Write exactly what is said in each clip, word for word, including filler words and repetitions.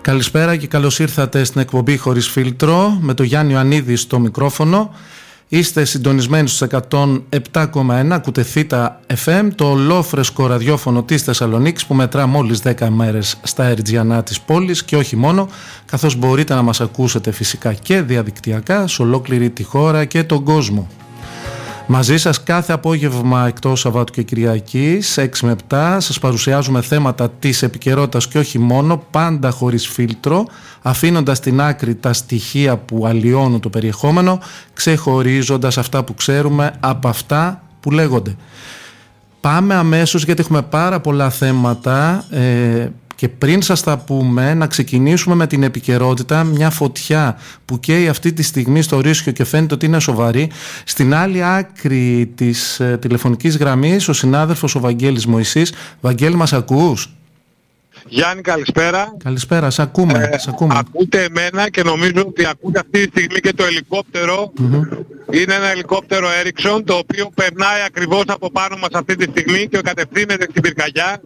Καλησπέρα και καλώς ήρθατε στην εκπομπή Χωρίς Φίλτρο με τον Γιάννη Ιωαννίδη στο μικρόφωνο. Είστε συντονισμένοι στους εκατόν επτά κόμμα ένα, ακούτε Θήτα εφ εμ, το ολόφρεσκο ραδιόφωνο της Θεσσαλονίκης που μετρά μόλις δέκα μέρες στα ερτζιανά της πόλης και όχι μόνο, καθώς μπορείτε να μας ακούσετε φυσικά και διαδικτυακά σε ολόκληρη τη χώρα και τον κόσμο. Μαζί σας κάθε απόγευμα εκτός Σαββάτου και Κυριακής, έξι με επτά, σας παρουσιάζουμε θέματα της επικαιρότητας και όχι μόνο, πάντα χωρίς φίλτρο, αφήνοντας στην άκρη τα στοιχεία που αλλοιώνουν το περιεχόμενο, ξεχωρίζοντας αυτά που ξέρουμε από αυτά που λέγονται. Πάμε αμέσως γιατί έχουμε πάρα πολλά θέματα ε, και πριν σας τα πούμε να ξεκινήσουμε με την επικαιρότητα, μια φωτιά που καίει αυτή τη στιγμή στο Ρήσιο και φαίνεται ότι είναι σοβαρή. Στην άλλη άκρη της ε, τηλεφωνικής γραμμής ο συνάδελφος ο Βαγγέλης Μωυσής. Βαγγέλη, μας ακούς? Γιάννη, καλησπέρα. Καλησπέρα, σε ακούμε, Ε, σε ακούμε. Ακούτε εμένα και νομίζω ότι ακούτε αυτή τη στιγμή και το ελικόπτερο. Mm-hmm. Είναι ένα ελικόπτερο Ericsson το οποίο περνάει ακριβώς από πάνω μας αυτή τη στιγμή και κατευθύνεται στην πυρκαγιά.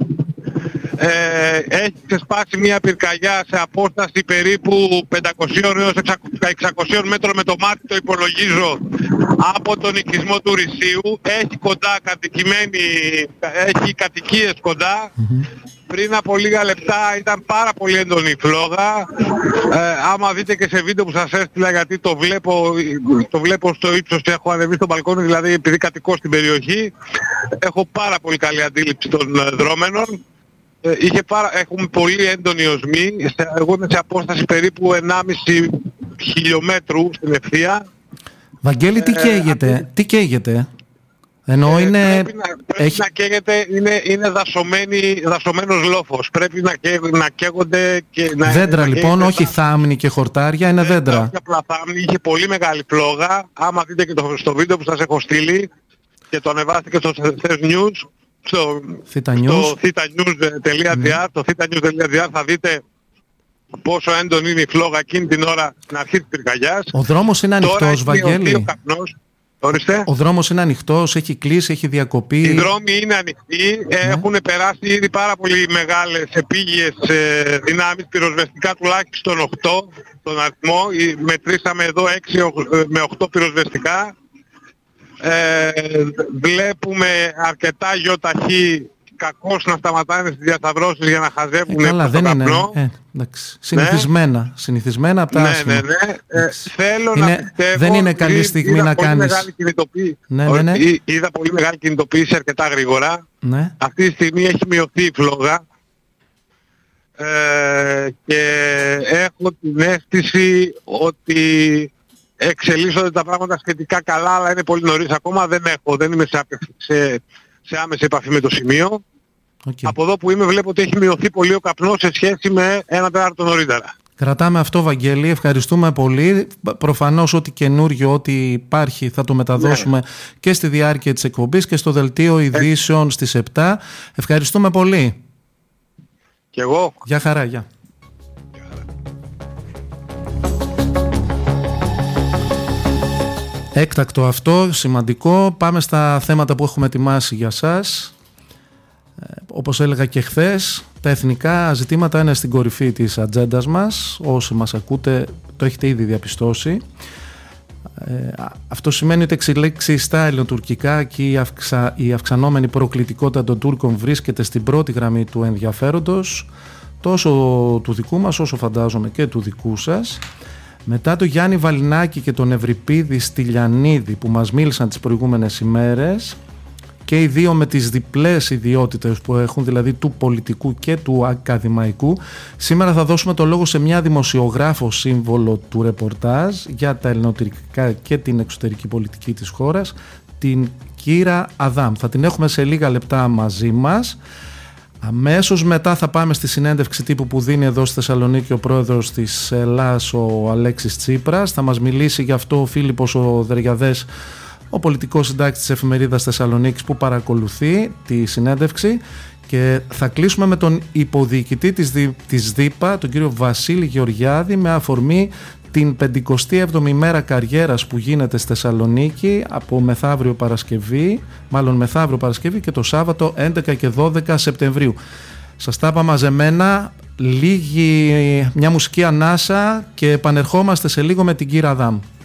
Ε, έχει ξεσπάσει μια πυρκαγιά σε απόσταση περίπου πεντακόσια έως εξακόσια μέτρων με το μάτι το υπολογίζω από τον οικισμό του Ρησίου. Έχει κοντά κατοικημένη, έχει κατοικίες κοντά. Mm-hmm. Πριν από λίγα λεπτά ήταν πάρα πολύ έντονη η φλόγα. Ε, άμα δείτε και σε βίντεο που σας έστειλα, γιατί το βλέπω, το βλέπω στο ύψος και έχω ανεβεί στο μπαλκόνι, δηλαδή επειδή κατοικώ στην περιοχή, έχω πάρα πολύ καλή αντίληψη των δρόμενων. Ε, είχε πάρα, έχουμε πολύ έντονη οσμή. Εγώ είμαι σε απόσταση περίπου ενάμιση χιλιόμετρου στην ευθεία. Βαγγέλη, τι καίγεται, ε, τι καίγεται? Ενώ ε, είναι... Πρέπει, να, πρέπει έχει... να καίγεται, είναι, είναι δασωμένη, δασωμένος λόφος. Πρέπει να, καί, να καίγονται και να... Δέντρα να λοιπόν, όχι τα... θάμνη και χορτάρια, είναι δέντρα. δέντρα. Όχι απλά θάμνη, είχε πολύ μεγάλη φλόγα. Άμα δείτε και το, στο βίντεο που σας έχω στείλει και το ανεβάστηκε στο Θες News, στο θήτα νιους τελεία τζι άρ, το θήτα νιους τελεία τζι άρ θα δείτε πόσο έντονη είναι η φλόγα εκείνη την ώρα στην αρχή της πυρκαγιάς. Ο δρόμος είναι ανοιχτός, Βαγγέλη? Ο, καπνός. Ορίστε. Ο δρόμος είναι ανοιχτός, έχει κλείσει, έχει διακοπεί? Οι δρόμοι είναι ανοιχτοί, ναι. Έχουν περάσει ήδη πάρα πολύ μεγάλες επίγειες ε, δυνάμεις, πυροσβεστικά τουλάχιστον οκτώ τον αριθμό. Μετρήσαμε εδώ έξι με οκτώ πυροσβεστικά. Ε, βλέπουμε αρκετά γιοταχή κακώς να σταματάνε στις διασταυρώσεις για να χαζεύουν ε, καλά, το καπνό. Ε, εντάξει. Συνηθισμένα, ναι. συνηθισμένα από τα ναι, άσχημα. ναι, ναι. Ε, θέλω είναι, να πιστεύω, δεν είναι καλή στιγμή να κάνεις... Ναι, ναι, ναι. Είδα πολύ μεγάλη κινητοποίηση αρκετά γρήγορα. Ναι. Αυτή τη στιγμή έχει μειωθεί η φλόγα ε, και έχω την αίσθηση ότι εξελίσσονται τα πράγματα σχετικά καλά, αλλά είναι πολύ νωρίς ακόμα. Δεν έχω, δεν είμαι σε, σε, σε άμεση επαφή με το σημείο. Okay. Από εδώ που είμαι βλέπω ότι έχει μειωθεί πολύ ο καπνός σε σχέση με ένα τέταρτο νωρίτερα. Κρατάμε αυτό, Βαγγέλη, ευχαριστούμε πολύ. Προφανώς ό,τι καινούριο, ό,τι υπάρχει θα το μεταδώσουμε ναι. και στη διάρκεια της εκπομπής και στο δελτίο ειδήσεων ε... στις επτά. Ευχαριστούμε πολύ. Και εγώ. Γεια χαρά, γεια. Έκτακτο αυτό, σημαντικό. Πάμε στα θέματα που έχουμε ετοιμάσει για σας. Ε, όπως έλεγα και χθες, τα εθνικά ζητήματα είναι στην κορυφή της ατζέντας μας. Όσοι μας ακούτε το έχετε ήδη διαπιστώσει. Ε, αυτό σημαίνει ότι εξελίξει στα ελληνοτουρκικά και η, αυξα, η αυξανόμενη προκλητικότητα των Τούρκων βρίσκεται στην πρώτη γραμμή του ενδιαφέροντος, τόσο του δικού μας όσο φαντάζομαι και του δικού σας. Μετά το Γιάννη Βαλινάκη και τον Ευρυπίδη Στυλιανίδη που μας μίλησαν τις προηγούμενες ημέρες, και οι δύο με τις διπλές ιδιότητες που έχουν, δηλαδή του πολιτικού και του ακαδημαϊκού, σήμερα θα δώσουμε το λόγο σε μια δημοσιογράφο σύμβολο του ρεπορτάζ για τα ελληνοτουρκικά και την εξωτερική πολιτική της χώρας, την Κύρα Αδάμ. Θα την έχουμε σε λίγα λεπτά μαζί μας. Αμέσως μετά θα πάμε στη συνέντευξη τύπου που δίνει εδώ στη Θεσσαλονίκη ο πρόεδρος της ΕΛΑΣ, ο Αλέξης Τσίπρας. Θα μας μιλήσει γι' αυτό ο Φίλιππος ο Δεργιαδές, ο πολιτικός συντάκτης της εφημερίδας Θεσσαλονίκης, που παρακολουθεί τη συνέντευξη, και θα κλείσουμε με τον υποδιοικητή της, Δι, της ΔΥΠΑ, τον κύριο Βασίλη Γεωργιάδη, με αφορμή την πενηκοστή έβδομη μέρα καριέρας που γίνεται στη Θεσσαλονίκη από μεθαύριο Παρασκευή, μάλλον μεθαύριο Παρασκευή και το Σάββατο έντεκα και δώδεκα Σεπτεμβρίου. Σας τα είπα μαζεμένα, λίγη, μια μουσική ανάσα και επανερχόμαστε σε λίγο με την Κύρα Δάμ.